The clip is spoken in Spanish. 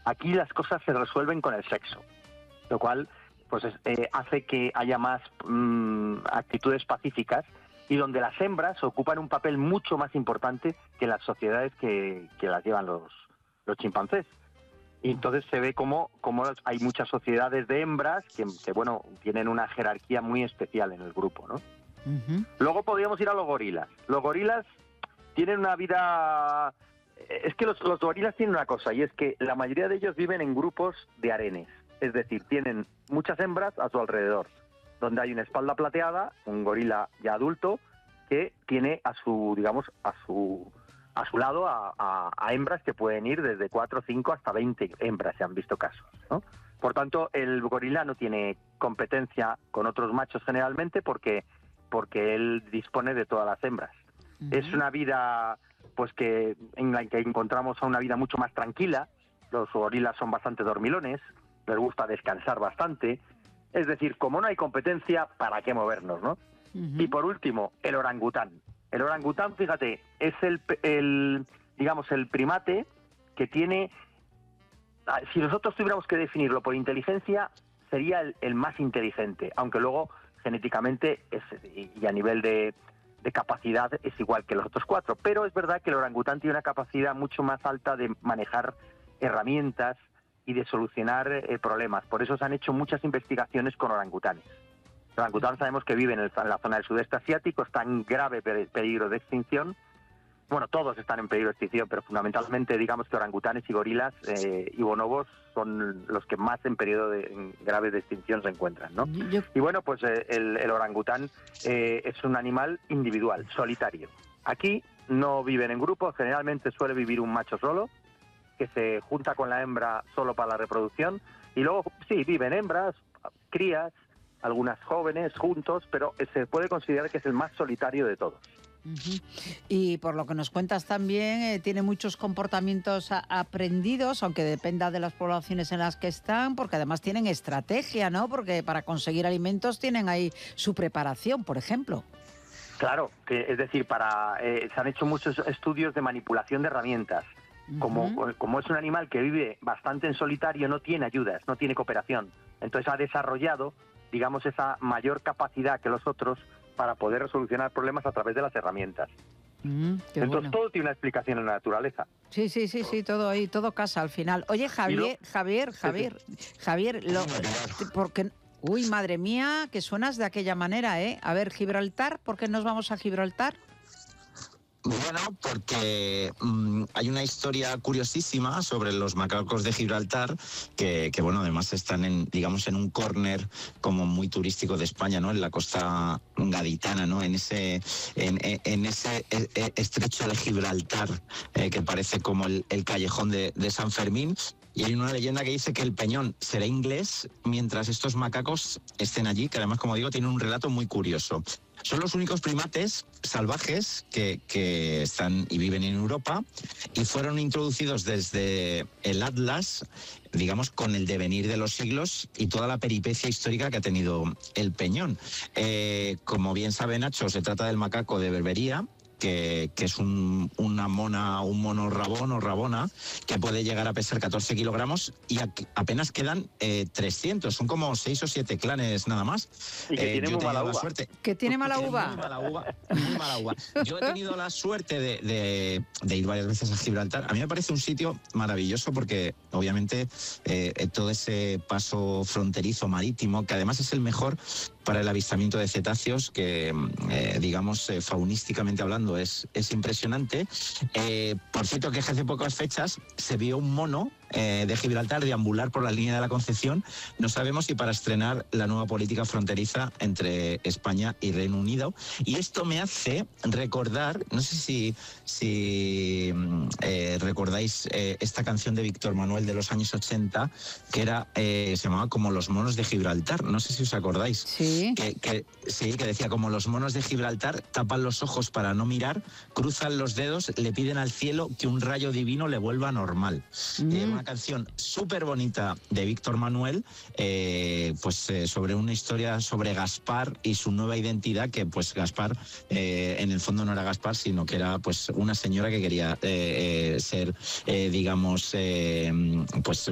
Aquí las cosas se resuelven con el sexo, lo cual pues hace que haya más actitudes pacíficas, y donde las hembras ocupan un papel mucho más importante que en las sociedades que las llevan los chimpancés. Y entonces se ve como hay muchas sociedades de hembras que bueno, tienen una jerarquía muy especial en el grupo, ¿no? Uh-huh. Luego podríamos ir a los gorilas. Los gorilas tienen una vida... Es que los gorilas tienen una cosa, y es que la mayoría de ellos viven en grupos de harenes. Es decir, tienen muchas hembras a su alrededor, donde hay una espalda plateada, un gorila ya adulto, que tiene a su lado a hembras que pueden ir desde 4, 5 hasta 20 hembras, se han visto casos, ¿no? Por tanto, el gorila no tiene competencia con otros machos generalmente porque él dispone de todas las hembras. Uh-huh. Es una vida pues en la que encontramos una vida mucho más tranquila. Los gorilas son bastante dormilones, les gusta descansar bastante. Es decir, como no hay competencia, ¿para qué movernos, no? Uh-huh. Y por último, el orangután. El orangután, fíjate, es el primate que tiene... Si nosotros tuviéramos que definirlo por inteligencia, sería el más inteligente, aunque luego genéticamente y a nivel de capacidad es igual que los otros 4. Pero es verdad que el orangután tiene una capacidad mucho más alta de manejar herramientas y de solucionar problemas. Por eso se han hecho muchas investigaciones con orangutanes. El orangután sabemos que vive en la zona del sudeste asiático, está en grave peligro de extinción. Bueno, todos están en peligro de extinción, pero fundamentalmente digamos que orangutanes y gorilas y bonobos son los que más en periodo grave de extinción se encuentran, ¿no? Y bueno, pues el orangután es un animal individual, solitario. Aquí no viven en grupos, generalmente suele vivir un macho solo, que se junta con la hembra solo para la reproducción, y luego sí, viven hembras, crías, algunas jóvenes juntos, pero se puede considerar que es el más solitario de todos. Uh-huh. Y por lo que nos cuentas también, tiene muchos comportamientos aprendidos, aunque dependa de las poblaciones en las que están, porque además tienen estrategia, ¿no? Porque para conseguir alimentos tienen ahí su preparación, por ejemplo. Claro, es decir, se han hecho muchos estudios de manipulación de herramientas. Uh-huh. Como es un animal que vive bastante en solitario, no tiene ayudas, no tiene cooperación. Entonces ha desarrollado, digamos, esa mayor capacidad que los otros para poder solucionar problemas a través de las herramientas. Entonces bueno, todo tiene una explicación en la naturaleza. Sí, todo ahí, todo casa al final. Oye, Javier, porque... Uy, madre mía, que suenas de aquella manera, ¿eh? A ver, Gibraltar, ¿por qué nos vamos a Gibraltar? Bueno, porque hay una historia curiosísima sobre los macacos de Gibraltar que bueno, además están en un córner como muy turístico de España, ¿no? En la costa gaditana, ¿no? En ese estrecho de Gibraltar que parece como el callejón de San Fermín. Y hay una leyenda que dice que el peñón será inglés mientras estos macacos estén allí, que además, como digo, tiene un relato muy curioso. Son los únicos primates salvajes que están y viven en Europa y fueron introducidos desde el Atlas, digamos, con el devenir de los siglos y toda la peripecia histórica que ha tenido el peñón. Como bien sabe Nacho, se trata del macaco de Berbería, que es un mono rabón o rabona que puede llegar a pesar 14 kilogramos y apenas quedan 300. Son como 6 o 7 clanes nada más. Y que tiene muy mala uva. Que tiene mala uva. Muy mala uva. Yo he tenido la suerte de ir varias veces a Gibraltar. A mí me parece un sitio maravilloso porque obviamente todo ese paso fronterizo marítimo, que además es el mejor para el avistamiento de cetáceos, que faunísticamente hablando es impresionante. Por cierto, que hace pocas fechas se vio un mono de Gibraltar deambular por la línea de la Concepción. No sabemos si para estrenar la nueva política fronteriza entre España y Reino Unido. Y esto me hace recordar, no sé si recordáis esta canción de Víctor Manuel de los años 80, que se llamaba Como los monos de Gibraltar. No sé si os acordáis. Sí. Que decía: como los monos de Gibraltar, tapan los ojos para no mirar, cruzan los dedos, le piden al cielo que un rayo divino le vuelva normal. Una canción súper bonita de Víctor Manuel, sobre una historia sobre Gaspar y su nueva identidad, que pues Gaspar en el fondo no era Gaspar, sino que era pues una señora que quería ser